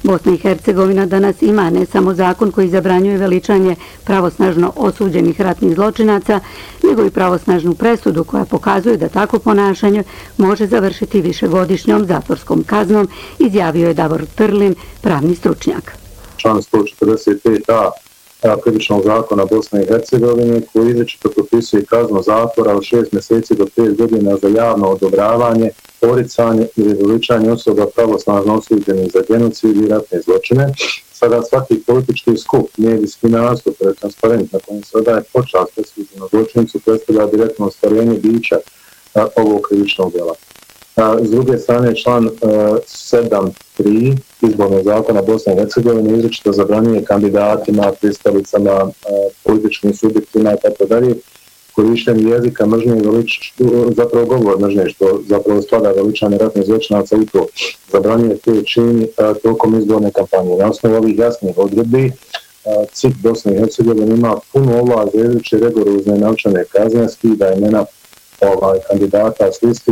Bosna i Hercegovina danas ima ne samo zakon koji zabranjuje veličanje pravosnažno osuđenih ratnih zločinaca, nego i pravosnažnu presudu koja pokazuje da tako ponašanje može završiti višegodišnjom zatvorskom kaznom, izjavio je Davor Trlin, pravni stručnjak. Član 145a Krivičnog zakona Bosne i Hercegovine koji izričito propisuje kaznu zatvora od 6 mjeseci do 5 godina za javno odobravanje, poricanje ili veličanje osoba pravosnažno osuđenih za genocid i ratne zločine. Sada svaki politički skup, medijski nastup, transparent na kojem se odaje počast presuđenom zločincu predstavlja direktno ostvarenje bića ovog krivičnog djela. S druge strane, član 7.3 Izbornog zakona Bosne i Hercegovine izričito zabranjuje kandidatima, pristalicama, političkim subjektima itd. korištenje jezika mržnje i zapravo govor mržnje, što zapravo spada veličanje ratnih zločinaca i to zabranjuje te čini tokom izborne kampanje. Na osnovu ovih jasnih odredbi CIK Bosne i Hercegovine ima puno ovlast za izriče rigorozne novčane kazne, skida imena kandidata s listi.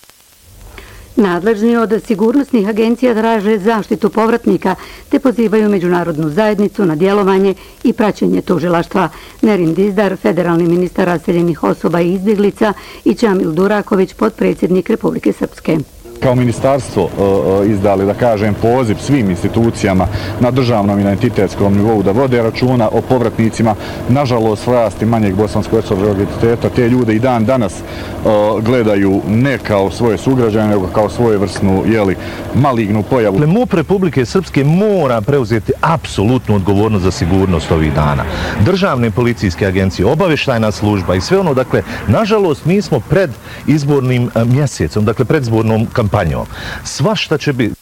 Nadležni od sigurnosnih agencija traže zaštitu povratnika te pozivaju međunarodnu zajednicu na djelovanje i praćenje tužilaštva. Nerin Dizdar, federalni ministar raseljenih osoba i izbjeglica, i Čamil Duraković, potpredsjednik Republike Srpske. Kao ministarstvo izdali, da kažem, poziv svim institucijama na državnom i na entitetskom nivou da vode računa o povratnicima. Nažalost, vlasti manjeg bosansko-hercegovačkog entiteta te ljude i dan danas gledaju ne kao svoje sugrađane, nego kao svojevrsnu malignu pojavu. MUP Republike Srpske mora preuzeti apsolutnu odgovornost za sigurnost ovih dana. Državne policijske agencije, obavještajna služba i sve ono, dakle, nažalost, mi smo pred izbornim mjesecom, dakle, pred izbornom kampanjom. Svašta će biti.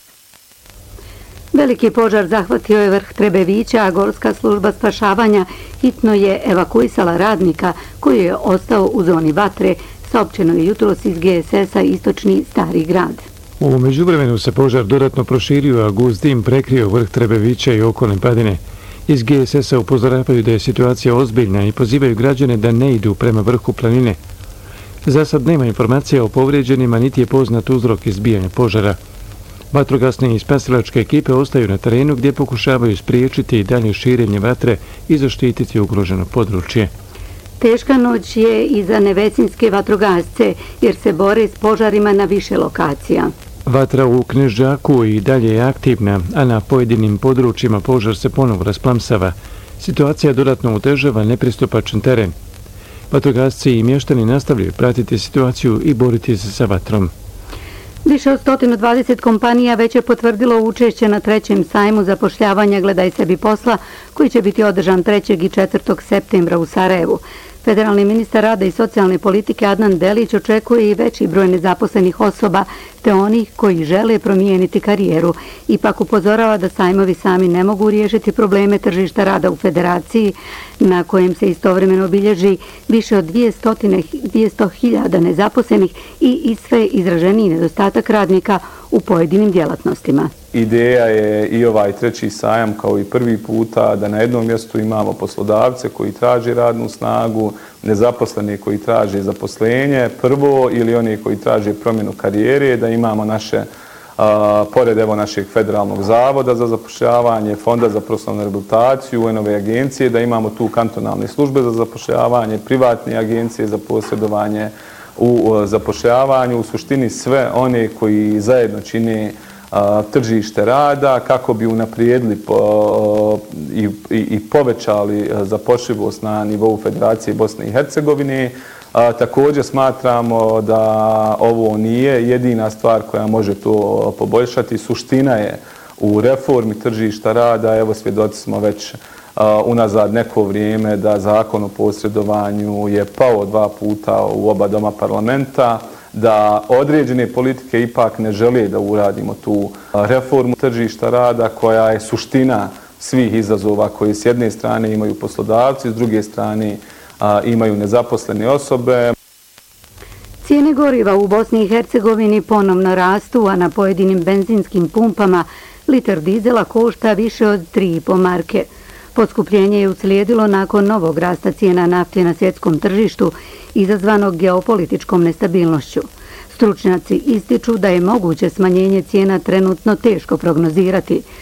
Veliki požar zahvatio je vrh Trebevića, a Gorska služba spašavanja hitno je evakuisala radnika koji je ostao u zoni vatre, saopćeno je jutros iz GSS-a Istočni Stari grad. U međuvremenu se požar dodatno proširio, a gust dim prekrio vrh Trebevića i okolne padine. Iz GSS-a upozoravaju da je situacija ozbiljna i pozivaju građane da ne idu prema vrhu planine. Za sad nema informacija o povrijeđenima, niti je poznat uzrok izbijanja požara. Vatrogasne i spasilačke ekipe ostaju na terenu gdje pokušavaju spriječiti i dalje širenje vatre i zaštititi ugroženo područje. Teška noć je i za nevesinske vatrogasce jer se bore s požarima na više lokacija. Vatra u Knežđaku i dalje je aktivna, a na pojedinim područjima požar se ponovo rasplamsava. Situacija dodatno otežava nepristupačan teren. Vatrogasci i mještani nastavljaju pratiti situaciju i boriti se sa vatrom. Više od 120 kompanija već je potvrdilo učešće na 3. sajmu zapošljavanja Gledaj sebi posla, koji će biti održan 3. i 4. septembra u Sarajevu. Federalni ministar rada i socijalne politike Adnan Delić očekuje i veći broj nezaposlenih osoba te onih koji žele promijeniti karijeru. Ipak upozorava da sajmovi sami ne mogu riješiti probleme tržišta rada u federaciji, na kojem se istovremeno bilježi više od 200.000 nezaposlenih i sve izraženiji nedostatak radnika u pojedinim djelatnostima. Ideja je i ovaj 3. sajam kao i prvi puta da na jednom mjestu imamo poslodavce koji traže radnu snagu, nezaposlene koji traže zaposlenje prvo ili oni koji traže promjenu karijere, da imamo naše, pored našeg federalnog zavoda za zapošljavanje, fonda za profesionalnu rehabilitaciju, UN-ove agencije, da imamo tu kantonalne službe za zapošljavanje, privatne agencije za posredovanje u zapošljavanju, u suštini sve one koji zajedno čine tržište rada kako bi unaprijedili i povećali zapošljivost na nivou Federacije Bosne i Hercegovine. Također smatramo da ovo nije jedina stvar koja može to poboljšati. Suština je u reformi tržišta rada. Evo, svjedoci smo već unazad neko vrijeme da zakon o posredovanju je pao 2 puta u oba doma parlamenta, da određene politike ipak ne žele da uradimo tu reformu tržišta rada koja je suština svih izazova koje s jedne strane imaju poslodavci, s druge strane imaju nezaposlene osobe. Cijene goriva u Bosni i Hercegovini ponovno rastu, a na pojedinim benzinskim pumpama litar dizela košta više od 3,5 marke. Poskupljenje je uslijedilo nakon novog rasta cijena nafte na svjetskom tržištu, izazvanog geopolitičkom nestabilnošću. Stručnjaci ističu da je moguće smanjenje cijena trenutno teško prognozirati.